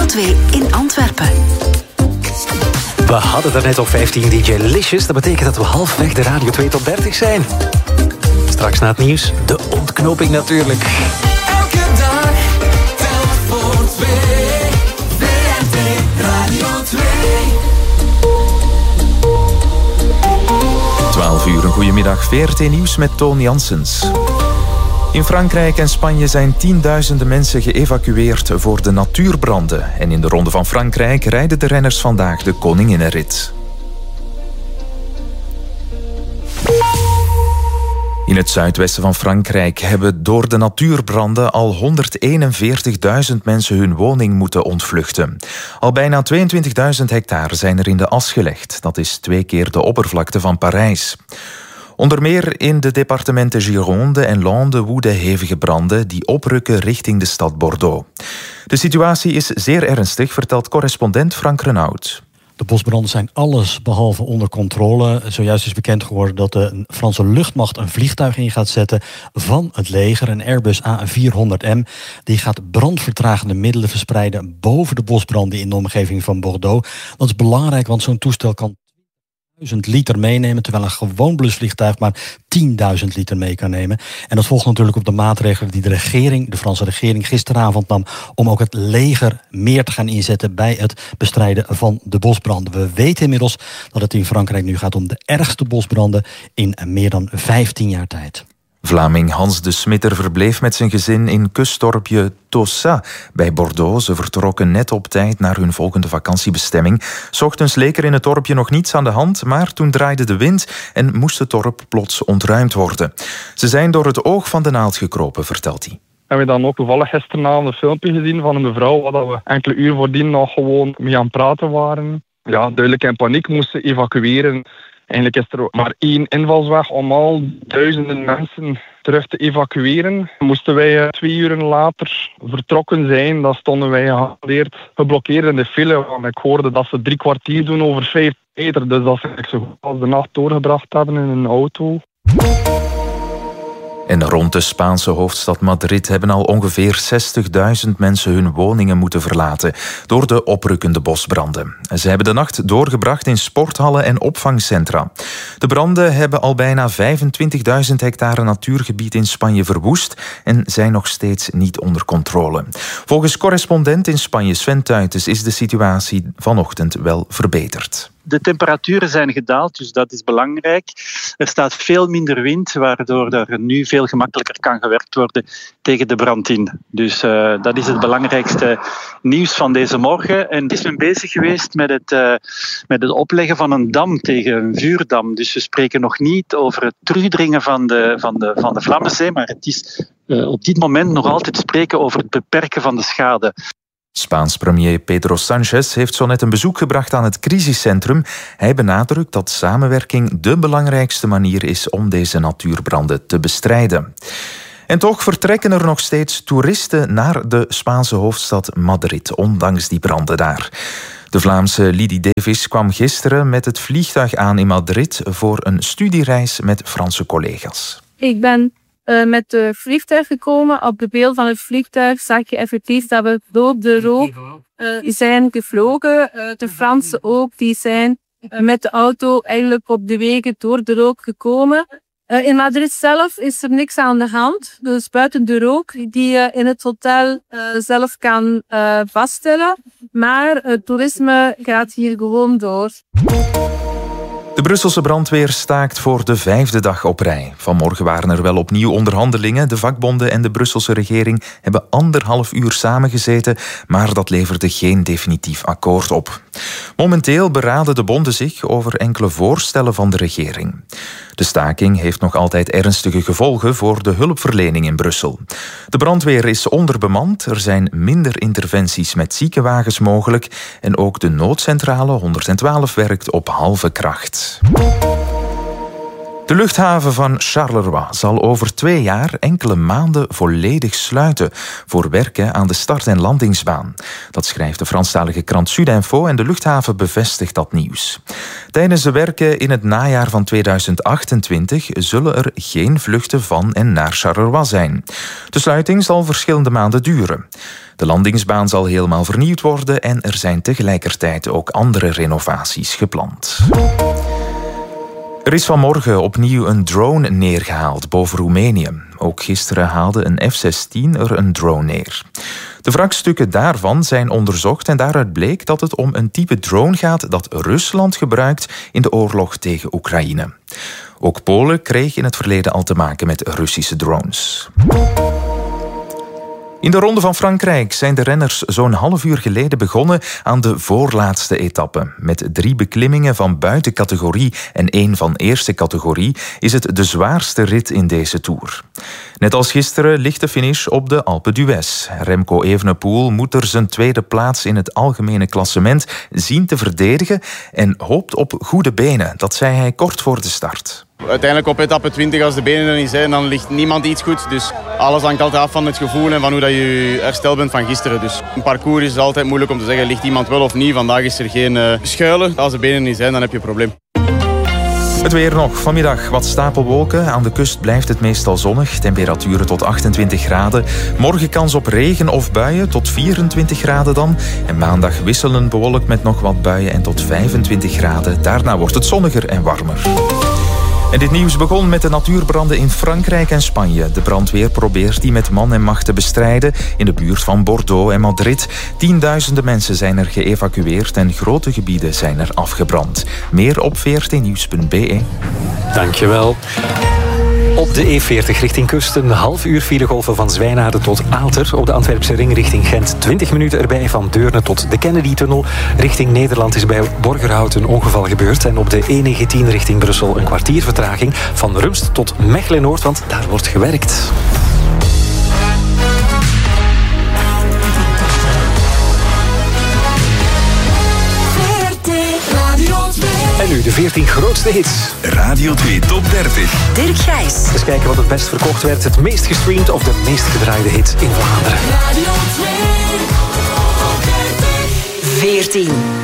2 in Antwerpen. We hadden er net op 15 DJ Licious. Dat betekent dat we halfweg de Radio 2 tot 30 zijn. Straks na het nieuws, de ontknoping natuurlijk. Elke dag, telt voor 2. VRT Radio 2. 12 uur, een goedemiddag. VRT Nieuws met Toon Janssens. In Frankrijk en Spanje zijn tienduizenden mensen geëvacueerd voor de natuurbranden. En in de Ronde van Frankrijk rijden de renners vandaag de Koninginnenrit. In het zuidwesten van Frankrijk hebben door de natuurbranden al 141.000 mensen hun woning moeten ontvluchten. Al bijna 22.000 hectare zijn er in de as gelegd. Dat is 2 keer de oppervlakte van Parijs. Onder meer in de departementen Gironde en Landes woeden hevige branden die oprukken richting de stad Bordeaux. De situatie is zeer ernstig, vertelt correspondent Frank Renaud. De bosbranden zijn alles behalve onder controle. Zojuist is bekend geworden dat de Franse luchtmacht een vliegtuig in gaat zetten van het leger, een Airbus A400M. Die gaat brandvertragende middelen verspreiden boven de bosbranden in de omgeving van Bordeaux. Dat is belangrijk, want zo'n toestel kan 1000 liter meenemen, terwijl een gewoon blusvliegtuig maar 10.000 liter mee kan nemen. En dat volgt natuurlijk op de maatregelen die de Franse regering gisteravond nam om ook het leger meer te gaan inzetten bij het bestrijden van de bosbranden. We weten inmiddels dat het in Frankrijk nu gaat om de ergste bosbranden in meer dan 15 jaar tijd. Vlaming Hans de Smitter verbleef met zijn gezin in kustdorpje Tossa bij Bordeaux. Ze vertrokken net op tijd naar hun volgende vakantiebestemming. 's Ochtends leek er in het dorpje nog niets aan de hand, maar toen draaide de wind en moest het dorp plots ontruimd worden. Ze zijn door het oog van de naald gekropen, vertelt hij. En we dan ook toevallig gisteravond een filmpje gezien van een mevrouw waar we enkele uur voordien nog gewoon mee aan het praten waren. Ja, duidelijk in paniek moesten evacueren. Eigenlijk is er maar 1 invalsweg om al duizenden mensen terug te evacueren. Moesten wij 2 uur later vertrokken zijn, dan stonden wij geblokkeerd in de file. Want ik hoorde dat ze 3 kwartier doen over 5 meter. Dus dat ze zo goed als de nacht doorgebracht hebben in een auto. En rond de Spaanse hoofdstad Madrid hebben al ongeveer 60.000 mensen hun woningen moeten verlaten door de oprukkende bosbranden. Ze hebben de nacht doorgebracht in sporthallen en opvangcentra. De branden hebben al bijna 25.000 hectare natuurgebied in Spanje verwoest en zijn nog steeds niet onder controle. Volgens correspondent in Spanje Sven Tuitens is de situatie vanochtend wel verbeterd. De temperaturen zijn gedaald, dus dat is belangrijk. Er staat veel minder wind, waardoor er nu veel gemakkelijker kan gewerkt worden tegen de brand in. Dus dat is het belangrijkste nieuws van deze morgen. En is men bezig geweest met het opleggen van een dam tegen een vuurdam. Dus we spreken nog niet over het terugdringen van de Vlammenzee, maar het is op dit moment nog altijd spreken over het beperken van de schade. Spaans premier Pedro Sánchez heeft zo net een bezoek gebracht aan het crisiscentrum. Hij benadrukt dat samenwerking de belangrijkste manier is om deze natuurbranden te bestrijden. En toch vertrekken er nog steeds toeristen naar de Spaanse hoofdstad Madrid, ondanks die branden daar. De Vlaamse Lydie Davis kwam gisteren met het vliegtuig aan in Madrid voor een studiereis met Franse collega's. Ik ben met het vliegtuig gekomen. Op de beeld van het vliegtuig zag je effectief dat we door de rook zijn gevlogen. De Fransen ook, die zijn met de auto eigenlijk op de wegen door de rook gekomen. In Madrid zelf is er niks aan de hand. Dus buiten de rook die je in het hotel zelf kan vaststellen. Maar het toerisme gaat hier gewoon door. De Brusselse brandweer staakt voor de 5e dag op rij. Vanmorgen waren er wel opnieuw onderhandelingen. De vakbonden en de Brusselse regering hebben 1,5 uur samengezeten, maar dat leverde geen definitief akkoord op. Momenteel beraden de bonden zich over enkele voorstellen van de regering. De staking heeft nog altijd ernstige gevolgen voor de hulpverlening in Brussel. De brandweer is onderbemand, er zijn minder interventies met ziekenwagens mogelijk en ook de noodcentrale 112 werkt op halve kracht. De luchthaven van Charleroi zal over 2 jaar enkele maanden volledig sluiten voor werken aan de start- en landingsbaan. Dat schrijft de Franstalige krant Sudinfo en de luchthaven bevestigt dat nieuws. Tijdens de werken in het najaar van 2028 zullen er geen vluchten van en naar Charleroi zijn. De sluiting zal verschillende maanden duren. De landingsbaan zal helemaal vernieuwd worden en er zijn tegelijkertijd ook andere renovaties gepland. Er is vanmorgen opnieuw een drone neergehaald boven Roemenië. Ook gisteren haalde een F-16 er een drone neer. De wrakstukken daarvan zijn onderzocht en daaruit bleek dat het om een type drone gaat dat Rusland gebruikt in de oorlog tegen Oekraïne. Ook Polen kreeg in het verleden al te maken met Russische drones. In de Ronde van Frankrijk zijn de renners zo'n half uur geleden begonnen aan de voorlaatste etappe. Met 3 beklimmingen van buitencategorie en 1 van eerste categorie is het de zwaarste rit in deze Tour. Net als gisteren ligt de finish op de Alpe d'Huez. Remco Evenepoel moet er zijn 2e plaats in het algemene klassement zien te verdedigen en hoopt op goede benen. Dat zei hij kort voor de start. Uiteindelijk op etappe 20, als de benen er niet zijn, dan ligt niemand iets goed. Dus alles hangt altijd af van het gevoel en van hoe dat je hersteld bent van gisteren. Dus een parcours is altijd moeilijk om te zeggen, ligt iemand wel of niet. Vandaag is er geen schuilen. Als de benen niet zijn, dan heb je een probleem. Het weer nog. Vanmiddag wat stapelwolken. Aan de kust blijft het meestal zonnig. Temperaturen tot 28 graden. Morgen kans op regen of buien tot 24 graden dan. En maandag wisselen bewolkt met nog wat buien en tot 25 graden. Daarna wordt het zonniger en warmer. En dit nieuws begon met de natuurbranden in Frankrijk en Spanje. De brandweer probeert die met man en macht te bestrijden in de buurt van Bordeaux en Madrid. Tienduizenden mensen zijn er geëvacueerd en grote gebieden zijn er afgebrand. Meer op vrtnieuws.be. Dankjewel. Op de E40 richting kust een half uur filegolven van Zwijnaarden tot Aalter. Op de Antwerpse ring richting Gent 20 minuten erbij van Deurne tot de Kennedy-tunnel. Richting Nederland is bij Borgerhout een ongeval gebeurd. En op de E19 richting Brussel een kwartier vertraging van Rumst tot Mechelen-Noord, want daar wordt gewerkt. En nu de 14 grootste hits. Radio 2 Top 30. Dirk Gijs. Eens kijken wat het best verkocht werd. Het meest gestreamd of de meest gedraaide hit in Vlaanderen. Radio 2 Top 30. 14.